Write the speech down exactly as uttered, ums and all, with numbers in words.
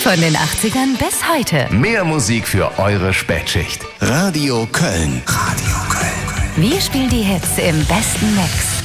Von den achtzigern bis heute. Mehr Musik für eure Spätschicht. Radio Köln. Radio Köln. Wir spielen die Hits im besten Mix.